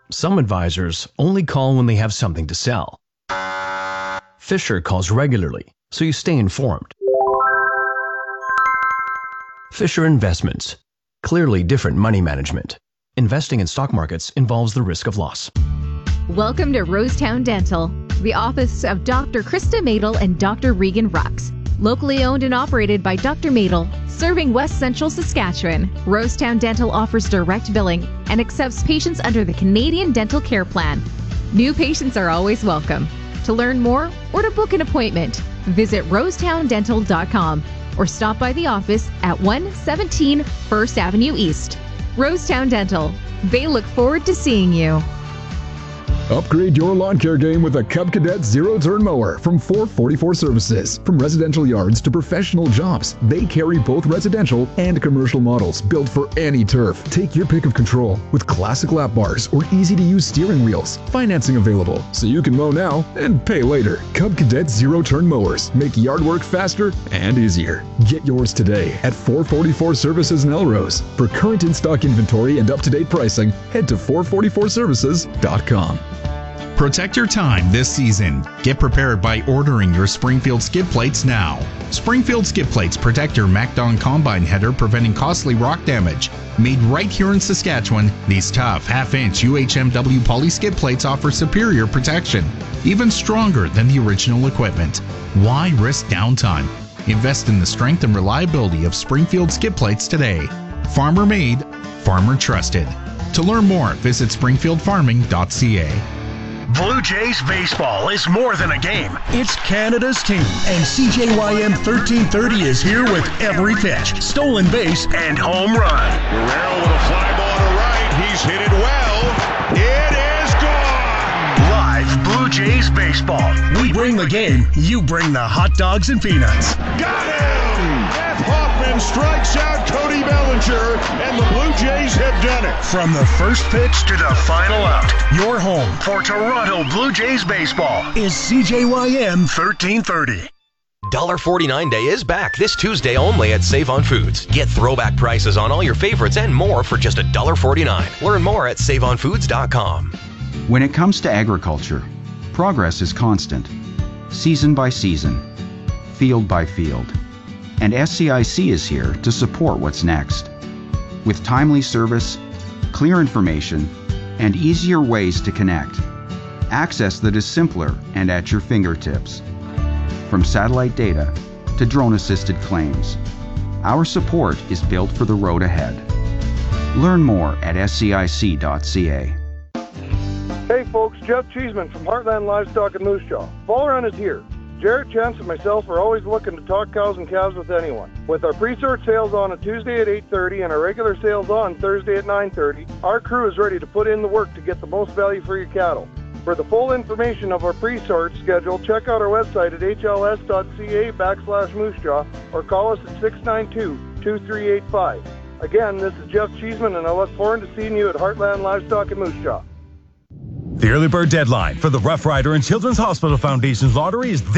Some advisors only call when they have something to sell. Fisher calls regularly, so you stay informed. Fisher Investments. Clearly different money management. Investing in stock markets involves the risk of loss. Welcome to Rosetown Dental, the office of Dr. Krista Madel and Dr. Regan Rux. Locally owned and operated by Dr. Madel, serving West Central Saskatchewan, Rosetown Dental offers direct billing and accepts patients under the Canadian Dental Care Plan. New patients are always welcome. To learn more or to book an appointment, visit rosetowndental.com or stop by the office at 117 First Avenue East. Rosetown Dental. They look forward to seeing you. Upgrade your lawn care game with a Cub Cadet zero-turn mower from 444 Services. From residential yards to professional jobs, they carry both residential and commercial models built for any turf. Take your pick of control with classic lap bars or easy-to-use steering wheels. Financing available, so you can mow now and pay later. Cub Cadet zero-turn mowers make yard work faster and easier. Get yours today at 444 Services in Elrose. For current in-stock inventory and up-to-date pricing, head to 444services.com. Protect your time this season. Get prepared by ordering your Springfield skid plates now. Springfield skid plates protect your MacDon combine header, preventing costly rock damage. Made right here in Saskatchewan, these tough half-inch UHMW poly skid plates offer superior protection, even stronger than the original equipment. Why risk downtime? Invest in the strength and reliability of Springfield skid plates today. Farmer made, farmer trusted. To learn more, visit springfieldfarming.ca. Blue Jays baseball is more than a game. It's Canada's team, and CJYM 1330 is here with every pitch, stolen base, and home run. Guerrero with a fly ball to right. He's hit it well. It is gone. Live Blue Jays baseball. We bring the game. You bring the hot dogs and peanuts. Got him! Jeff Hoffman strikes out Cody Bellinger, and the Blue Jays have done it. From the first pitch to the final out, your home for Toronto Blue Jays baseball is CJYM 1330. $1.49 Day is back this Tuesday only at Save on Foods. Get throwback prices on all your favorites and more for just $1.49. Learn more at saveonfoods.com. When it comes to agriculture, progress is constant, season by season, field by field. And SCIC is here to support what's next. With timely service, clear information, and easier ways to connect. Access that is simpler and at your fingertips. From satellite data to drone-assisted claims, our support is built for the road ahead. Learn more at scic.ca. Hey folks, Jeff Cheeseman from Heartland Livestock in Moose Jaw. Fall run is here. Jarrett, Chance, and myself are always looking to talk cows and calves with anyone. With our pre-sort sales on a Tuesday at 8:30 and our regular sales on Thursday at 9:30, our crew is ready to put in the work to get the most value for your cattle. For the full information of our pre-sort schedule, check out our website at hls.ca/moosejaw or call us at 692-2385. Again, this is Jeff Cheeseman, and I look forward to seeing you at Heartland Livestock in Moose Jaw. The early bird deadline for the Rough Rider and Children's Hospital Foundation's lottery is